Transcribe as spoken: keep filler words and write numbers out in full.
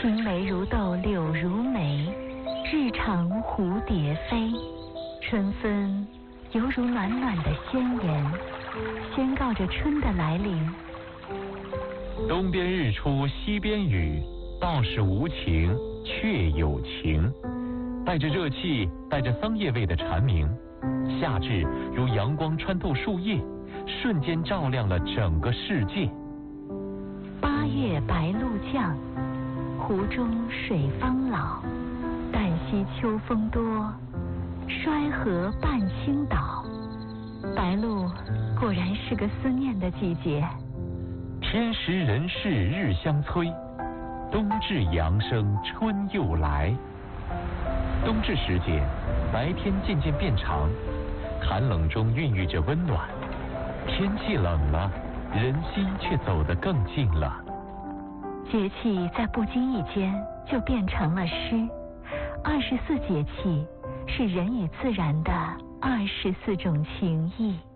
青梅如豆，柳如眉，日长蝴蝶飞。春分犹如暖暖的宣言，宣告着春的来临。 东边日出西边雨，道是无晴却有晴。带着热气，带着桑叶味的蝉鸣，夏至如阳光穿透树叶，瞬间照亮了整个世界。 八月白露降，湖中水方老，旦夕秋风多，衰河半倾倒。白露果然是个思念的季节。 天时人事日相催，冬至阳生春又来。冬至时节，白天渐渐变长，寒冷中孕育着温暖。天气冷了，人心却走得更近了。 节气在不经意间就变成了诗。二十四节气是人与自然的二十四种情谊。